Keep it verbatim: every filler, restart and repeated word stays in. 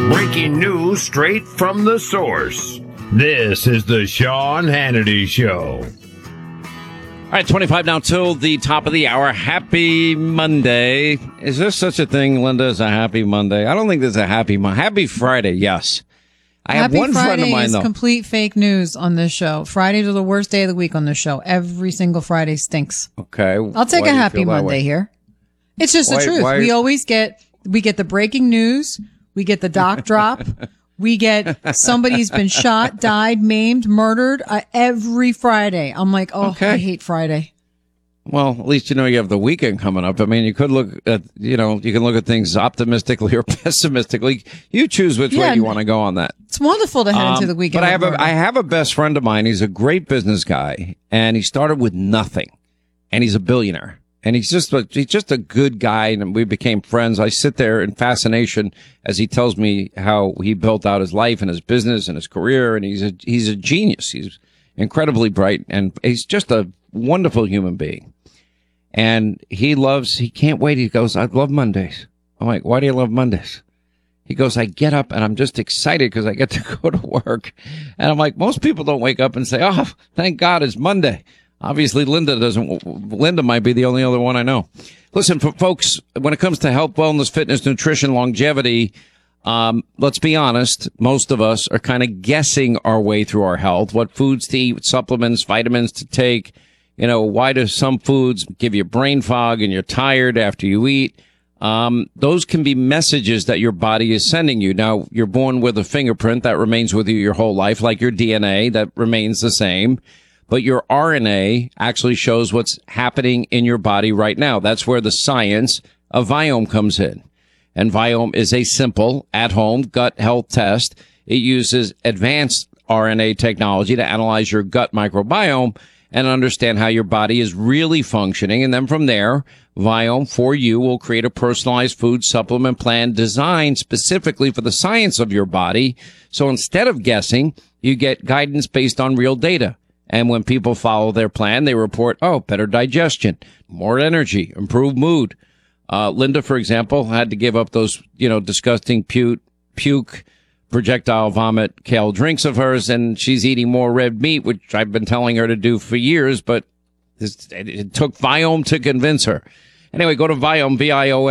Breaking news straight from the source. This is the Sean Hannity Show. All right, twenty-five now till the top of the hour. Happy Monday. Is there such a thing, Linda, as a happy Monday? I don't think there's a happy Monday. Happy Friday, yes. I have Happy one Friday friend of mine, is though. complete fake news on this show. Fridays are the worst day of the week on this show. Every single Friday stinks. Okay. I'll take Why a do you happy feel that Monday way? here. It's just Why- the truth. why- We always get, we get the breaking news. We get the doc drop. We get somebody's been shot, died, maimed, murdered uh, every Friday. I'm like, oh, Okay. I hate Friday. Well, at least you know you have the weekend coming up. I mean, you could look at, you know, you can look at things optimistically or pessimistically. You choose which Yeah, way you want to go on that. It's wonderful to head Um, into the weekend. But I have with a, murder. I have a best friend of mine. He's a great business guy, and he started with nothing, and he's a billionaire. And he's just a, he's just a good guy, and we became friends. I sit there in fascination as he tells me how he built out his life and his business and his career, and he's a he's a genius. He's incredibly bright, and he's just a wonderful human being. And he loves, he can't wait. He goes, I love Mondays. I'm like, why do you love Mondays? He goes, I get up and I'm just excited because I get to go to work. And I'm like, most people don't wake up and say, oh, thank God it's Monday. Obviously, Linda doesn't. Linda might be the only other one I know. Listen, for folks, when it comes to health, wellness, fitness, nutrition, longevity, um, let's be honest. Most of us are kind of guessing our way through our health, what foods to eat, supplements, vitamins to take. You know, why do some foods give you brain fog and you're tired after you eat? Um, those can be messages that your body is sending you. Now, you're born with a fingerprint that remains with you your whole life, like your D N A that remains the same. But your R N A actually shows what's happening in your body right now. That's where the science of Viome comes in. And Viome is a simple, at-home gut health test. It uses advanced R N A technology to analyze your gut microbiome and understand how your body is really functioning. And then from there, Viome for you will create a personalized food supplement plan designed specifically for the science of your body. So instead of guessing, you get guidance based on real data. And when people follow their plan, they report, oh, better digestion, more energy, improved mood. Uh, Linda, for example, had to give up those, you know, disgusting puke, puke, projectile vomit kale drinks of hers, and she's eating more red meat, which I've been telling her to do for years, but this, it, it took Viome to convince her. Anyway, go to Viome, V I O M.